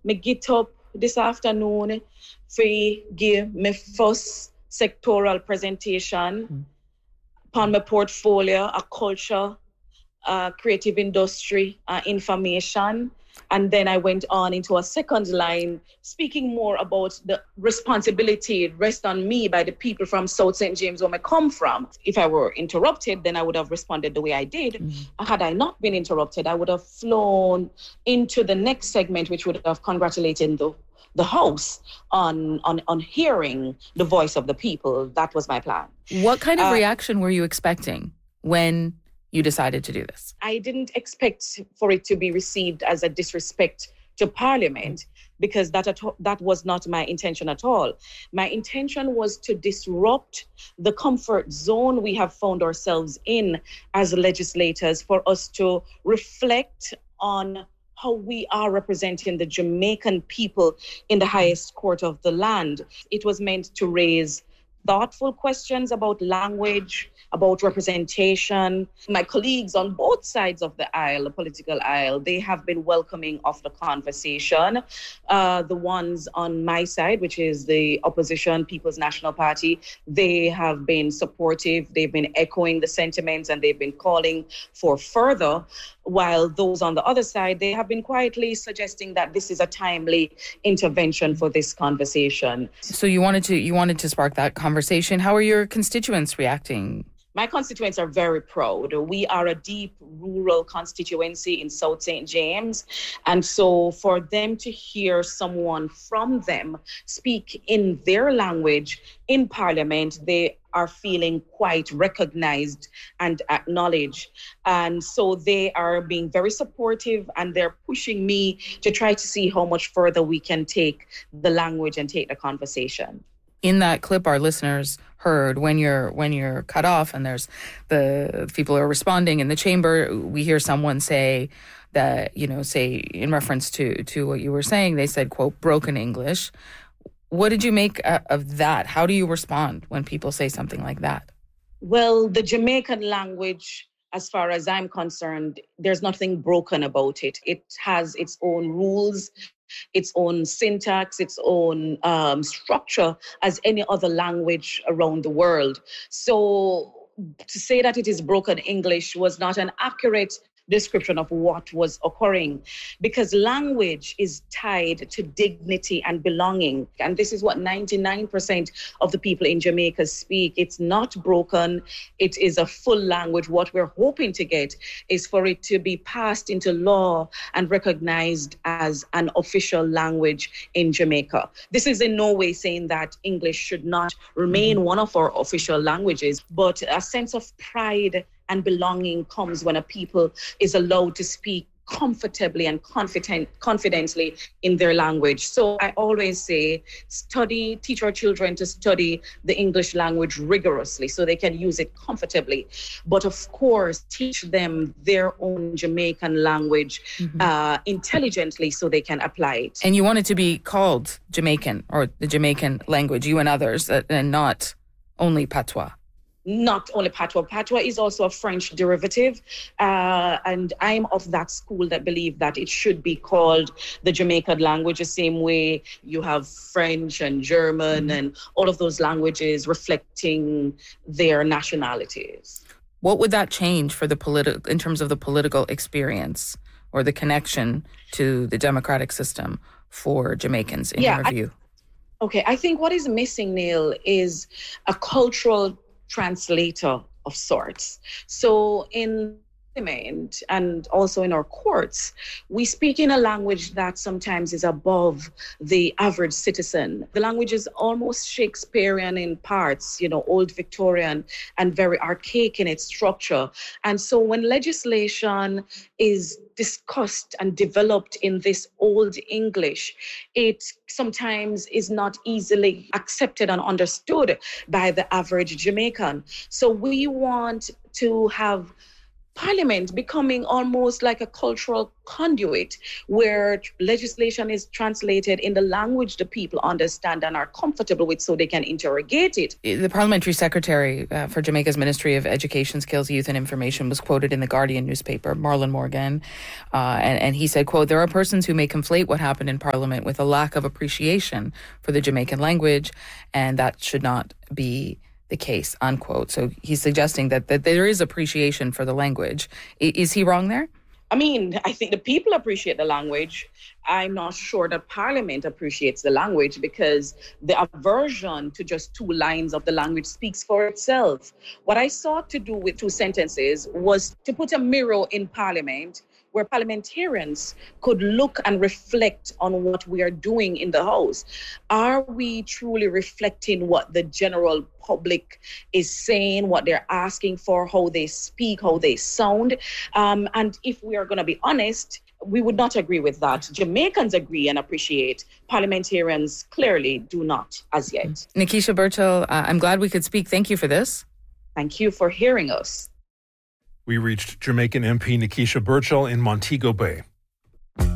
me get up this afternoon for give my first sectoral presentation upon my portfolio, a culture, creative industry, information. And then I went on into a second line, speaking more about the responsibility rest on me by the people from South St. James, where I come from. If I were interrupted, then I would have responded the way I did. Had I not been interrupted, I would have flown into the next segment, which would have congratulated the House on hearing the voice of the people. That was my plan. What kind of reaction were you expecting when you decided to do this? I didn't expect for it to be received as a disrespect to Parliament, because that was not my intention at all. My intention was to disrupt the comfort zone we have found ourselves in as legislators, for us to reflect on how we are representing the Jamaican people in the highest court of the land. It was meant to raise thoughtful questions about language, about representation. My colleagues on both sides of the aisle, the political aisle, they have been welcoming of the conversation. The ones on my side, which is the opposition, People's National Party, they have been supportive. They've been echoing the sentiments and they've been calling for further. While those on the other side, they have been quietly suggesting that this is a timely intervention for this conversation. So you wanted to spark that conversation. How are your constituents reacting? My constituents are very proud. We are a deep rural constituency in South St. James. And so for them to hear someone from them speak in their language in Parliament, they are feeling quite recognized and acknowledged. And so they are being very supportive, and they're pushing me to try to see how much further we can take the language and take the conversation. In that clip, our listeners heard when you're cut off and there's the people are responding in the chamber, we hear someone say that, say in reference to what you were saying, they said, quote, broken English. What did you make of that? How do you respond when people say something like that? Well, the Jamaican language, as far as I'm concerned, there's nothing broken about it. It has its own rules, its own syntax, its own structure as any other language around the world. So to say that it is broken English was not an accurate description of what was occurring, because language is tied to dignity and belonging. And this is what 99% of the people in Jamaica speak. It's not broken. It is a full language. What we're hoping to get is for it to be passed into law and recognized as an official language in Jamaica. This is in no way saying that English should not remain one of our official languages, but a sense of pride and belonging comes when a people is allowed to speak comfortably and confidently in their language. So I always say, teach our children to study the English language rigorously so they can use it comfortably. But of course, teach them their own Jamaican language intelligently so they can apply it. And you want it to be called Jamaican, or the Jamaican language, you and others, and not only patois. Not only patois. Patois is also a French derivative. And I'm of that school that believe that it should be called the Jamaican language, the same way you have French and German and all of those languages reflecting their nationalities. What would that change for in terms of the political experience or the connection to the democratic system for Jamaicans in your view? I think what is missing, Neil, is a cultural translator of sorts. So in Parliament and also in our courts, we speak in a language that sometimes is above the average citizen. The language is almost Shakespearean in parts, Old Victorian and very archaic in its structure. And so when legislation is discussed and developed in this old English, it sometimes is not easily accepted and understood by the average Jamaican. So we want to have Parliament becoming almost like a cultural conduit where legislation is translated in the language the people understand and are comfortable with so they can interrogate it. The parliamentary secretary for Jamaica's Ministry of Education, Skills, Youth and Information was quoted in the Guardian newspaper, Marlon Morgan, and he said, quote, "There are persons who may conflate what happened in Parliament with a lack of appreciation for the Jamaican language, and that should not be the case," unquote. So he's suggesting that there is appreciation for the language. Is he wrong there? I mean, I think the people appreciate the language. I'm not sure that Parliament appreciates the language because the aversion to just 2 lines of the language speaks for itself. What I sought to do with 2 sentences was to put a mirror in Parliament where parliamentarians could look and reflect on what we are doing in the House. Are we truly reflecting what the general public is saying, what they're asking for, how they speak, how they sound? And if we are going to be honest, we would not agree with that. Jamaicans agree and appreciate. Parliamentarians clearly do not as yet. Nikisha Burchill, I'm glad we could speak. Thank you for this. Thank you for hearing us. We reached Jamaican MP Nikisha Burchill in Montego Bay.